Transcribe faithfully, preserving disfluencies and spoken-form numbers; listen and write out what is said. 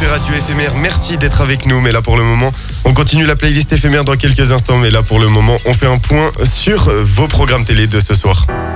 écoutez Radio Éphémère, merci d'être avec nous. Mais là pour le moment, on continue la playlist éphémère dans quelques instants. Mais là pour le moment, on fait un point sur vos programmes télé de ce soir.